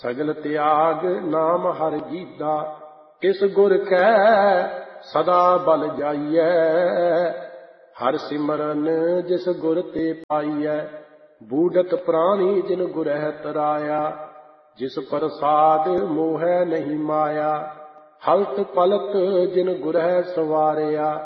ਸਗਲ ਤਿਆਗ ਨਾਮ ਹਰਿ ਜੀਦਾ, ਇਸ ਗੁਰ ਕੈ ਸਦਾ ਬਲ ਜਾਈਐ। ਹਰਿ ਸਿਮਰਨ ਜਿਸ ਗੁਰ ਤੇ ਪਾਈਐ, ਬੂਢਤ ਪ੍ਰਾਣੀ ਜਿਨ ਗੁਰਹਿ ਤਰਾਇਆ। ਜਿਸ ਪ੍ਰਸਾਦ ਮੋਹੈ ਨਹੀਂ ਮਾਇਆ, ਹਲਤ ਪਲਤ ਜਿਨ ਗੁਰਹਿ ਸਵਾਰਿਆ।